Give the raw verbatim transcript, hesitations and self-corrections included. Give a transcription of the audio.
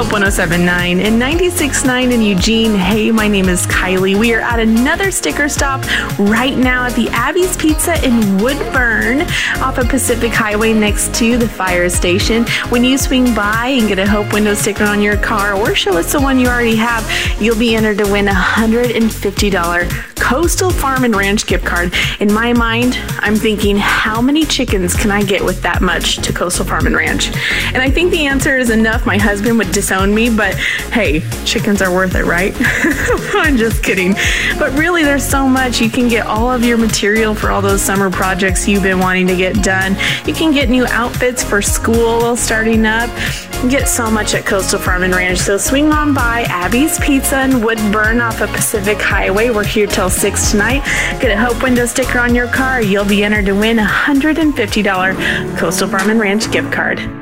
Hope one oh seven point nine and ninety-six point nine in Eugene. Hey, my name is Kylie. We are at another sticker stop right now at the Abby's Pizza in Woodburn off of Pacific Highway next to the fire station. When you swing by and get a Hope Window sticker on your car or show us the one you already have, you'll be entered to win a one hundred fifty dollars Coastal Farm and Ranch gift card. In my mind, I'm thinking, how many chickens can I get with that much to Coastal Farm and Ranch? And I think the answer is enough. My husband would disown me, but hey, chickens are worth it, right? I'm just kidding. But really, there's so much. You can get all of your material for all those summer projects you've been wanting to get done. You can get new outfits for school starting up. You get so much at Coastal Farm and Ranch. So swing on by Abby's Pizza in Woodburn off of Pacific Highway. We're here till six tonight. Get a Hope Window sticker on your car. You'll be entered to win a one hundred fifty dollars Coastal Farm and Ranch gift card.